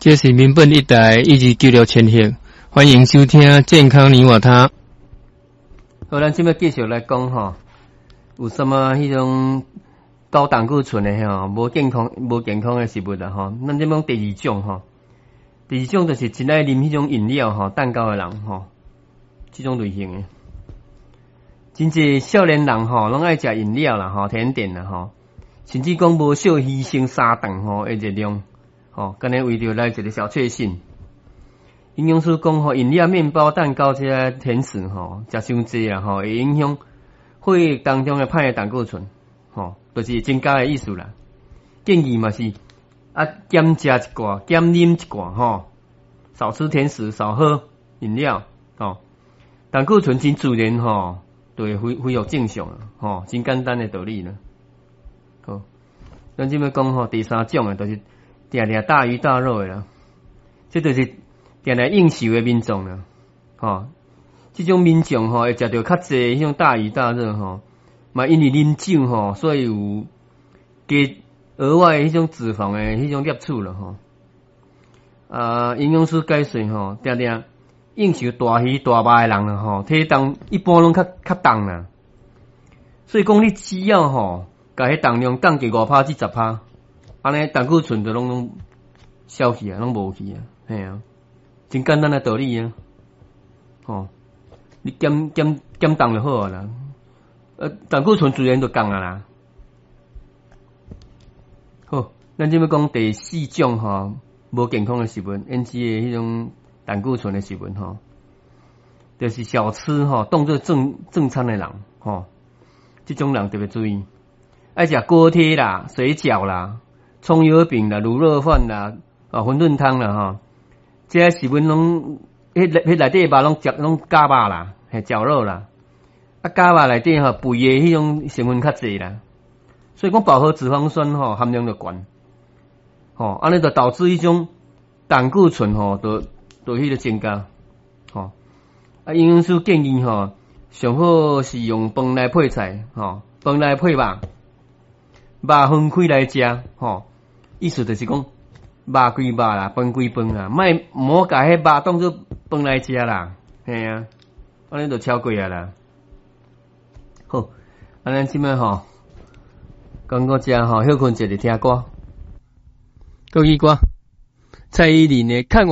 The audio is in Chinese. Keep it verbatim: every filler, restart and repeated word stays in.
这是民本一台一二九六千赫，欢迎收听健康你我他。好，咱今麦继续来讲吼，有什么迄种高胆固醇的吼，无健康无健康的食物啦吼。咱这讲第二种吼，第二种就是真爱啉迄种饮料吼，蛋糕的人吼，这种类型的。真济少年人吼，拢爱食饮料啦吼，甜点啦吼，甚至讲无少牺牲三顿吼的热量。吼，干那为着来一个小确幸。营养师讲吼，饮料、面包、蛋糕这些甜食吼，食伤济啊吼，会影响血液当中的歹的胆固醇，吼，就是增加的意思啦。建议嘛是啊，减食一寡，减啉一寡吼，少吃甜食，少喝饮料，吼，胆固醇真自然吼，就会恢恢复正常了，吼，真简单的道理了。好，咱即要讲吼，第三种啊，就是定定大鱼大肉的啦，这就是定定应酬的民众啦，吼，这种民众吼会食到较济迄种大鱼大肉吼，嘛因为啉酒吼，所以有加额外迄种脂肪的迄种摄取了吼。啊，营养师解释吼，定定应酬大鱼大肉的人啦吼，体重一般拢较较重啦，所以讲你只要吼，甲迄重量降低五趴至十趴。安尼胆固醇就拢拢消去啊，拢无去啊，嘿啊，真简单的道理啊，吼，你减减减重就好啊啦，呃，胆固醇自然就降啊啦。好，咱即要讲第四种吼，无健康的食物，引起的迄种胆固醇的食物吼，就是小吃吼，当做正正餐的人吼，这种人特别注意，爱食锅贴啦、水饺啦。葱油饼啦、卤肉饭啦、啊馄饨汤啦吼，这些食物拢迄迄内底肉拢食拢假肉啦，系绞肉啦，啊假肉内底吼肥的迄种成分较济啦，所以讲饱和脂肪酸吼含量就悬，吼安尼就导致迄种胆固醇吼就就迄个增加，吼啊营养师建议吼上好是用饭来配菜，吼饭来配肉，肉分开来食，吼。意思就是讲，肉归肉啦，饭归饭啦，莫莫甲迄肉当做饭来食啦，嘿啊，安尼就超过啊啦。好，啊咱即摆吼，讲到这吼，休困一下听歌，国语歌，蔡依林的看我。